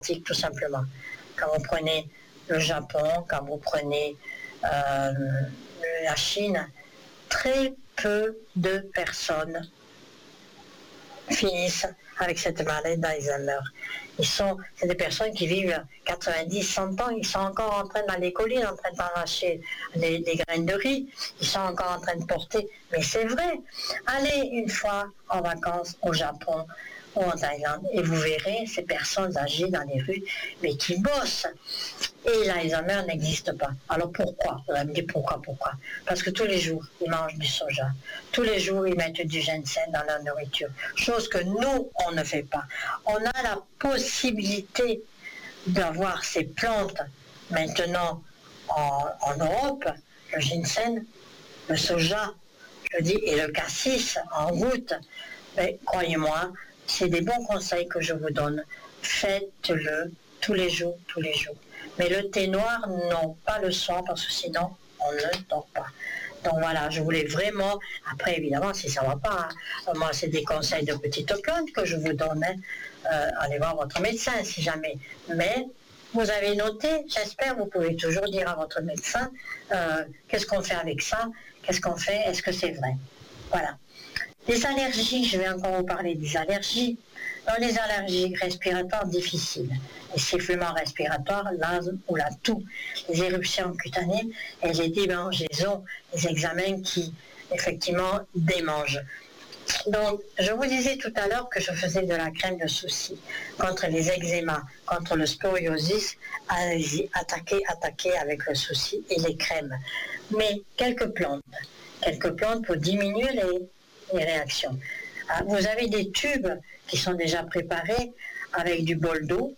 tout simplement. Quand vous prenez le Japon, quand vous prenez la Chine, très peu de personnes finissent avec cette maladie d'Alzheimer. C'est des personnes qui vivent 90, 100 ans, ils sont encore en train d'aller collines, en train d'arracher les graines de riz, ils sont encore en train de porter, mais c'est vrai. Allez une fois en vacances au Japon ou en Thaïlande et vous verrez ces personnes âgées dans les rues, mais qui bossent. Et l'Alzheimer n'existe pas. Alors pourquoi? Vous allez me dire pourquoi? Parce que tous les jours, ils mangent du soja. Tous les jours, ils mettent du ginseng dans leur nourriture. Chose que nous, on ne fait pas. On a la possibilité d'avoir ces plantes maintenant en Europe, le ginseng, le soja, je dis, et le cassis en gouttes. Mais croyez-moi, c'est des bons conseils que je vous donne. Faites-le tous les jours. Mais le thé noir, non, pas le soir, parce que sinon, on ne dort pas. Donc voilà, je voulais vraiment, après évidemment, si ça ne va pas, moi c'est des conseils de petites plantes que je vous donne, allez voir votre médecin si jamais. Mais vous avez noté, j'espère, vous pouvez toujours dire à votre médecin, qu'est-ce qu'on fait avec ça, qu'est-ce qu'on fait, est-ce que c'est vrai? Voilà. Les allergies, je vais encore vous parler des allergies. Dans les allergies respiratoires difficiles, les sifflements respiratoires, l'asthme ou la toux, les éruptions cutanées et les démangeaisons, les examens qui, effectivement, démangent. Donc, je vous disais tout à l'heure que je faisais de la crème de souci contre les eczémas, contre le sporiosis. Allez-y, attaquez avec le souci et les crèmes. Mais quelques plantes pour diminuer les réactions. Vous avez des tubes qui sont déjà préparés avec du bol d'eau,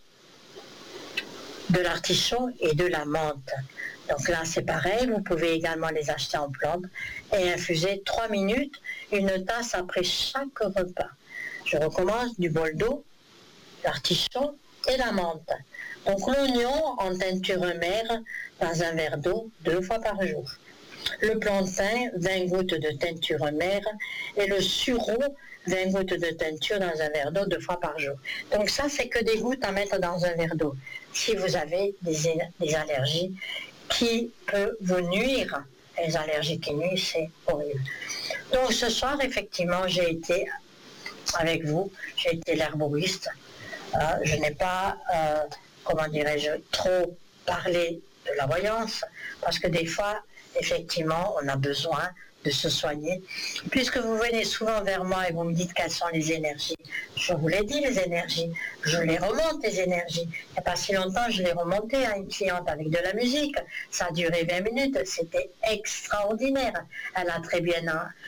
de l'artichaut et de la menthe. Donc là, c'est pareil, vous pouvez également les acheter en plantes et infuser 3 minutes, une tasse après chaque repas. Je recommence du bol d'eau, l'artichaut et la menthe. Donc l'oignon en teinture mère dans un verre d'eau 2 fois par jour. Le plantain, 20 gouttes de teinture mère et le sureau, 20 gouttes de teinture dans un verre d'eau 2 fois par jour. Donc ça, c'est que des gouttes à mettre dans un verre d'eau. Si vous avez des allergies qui peuvent vous nuire, les allergies qui nuisent, c'est horrible. Donc ce soir, effectivement, j'ai été avec vous, j'ai été l'herboriste. Je n'ai pas, comment dirais-je, trop parlé de la voyance, parce que des fois, effectivement, on a besoin de se soigner. Puisque vous venez souvent vers moi et vous me dites quelles sont les énergies, je vous l'ai dit, les énergies, je les remonte, les énergies. Il n'y a pas si longtemps, je l'ai remonté à une cliente avec de la musique. Ça a duré 20 minutes, c'était extraordinaire. Elle a très bien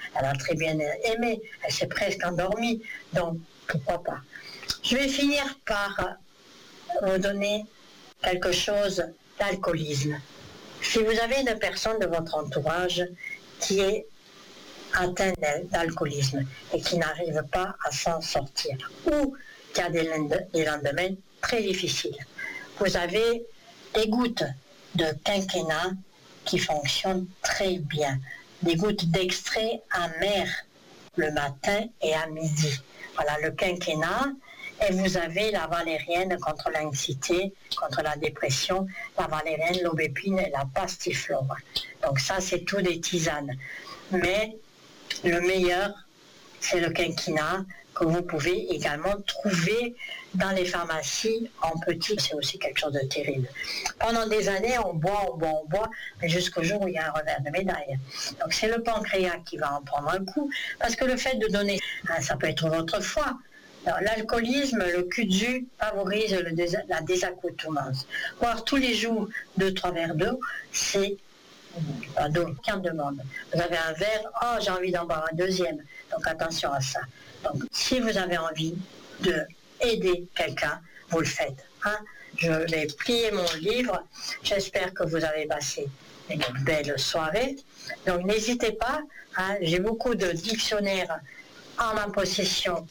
aimé, elle s'est presque endormie, donc pourquoi pas. Je vais finir par vous donner quelque chose d'alcoolisme. Si vous avez une personne de votre entourage qui est atteinte d'alcoolisme et qui n'arrive pas à s'en sortir, ou qui a des lendemains très difficiles, vous avez des gouttes de quinquina qui fonctionnent très bien, des gouttes d'extrait amer le matin et à midi. Voilà le quinquina. Et vous avez la valériane contre l'anxiété, contre la dépression, la valériane, l'aubépine et la pastiflore. Donc ça, c'est tout des tisanes. Mais le meilleur, c'est le quinquina que vous pouvez également trouver dans les pharmacies en petit. C'est aussi quelque chose de terrible. Pendant des années, on boit, mais jusqu'au jour où il y a un revers de médaille. Donc c'est le pancréas qui va en prendre un coup, parce que le fait de donner, ça peut être votre foie. L'alcoolisme, le cul-de-jus favorise la désaccoutumance. Boire tous les jours 2-3 verres d'eau, c'est pas d'eau, qu'un demande. Vous avez un verre, oh j'ai envie d'en boire un deuxième, donc attention à ça. Donc si vous avez envie d'aider quelqu'un, vous le faites. Hein? Je vais plier mon livre, j'espère que vous avez passé une belle soirée. Donc n'hésitez pas, hein, j'ai beaucoup de dictionnaires en ma possession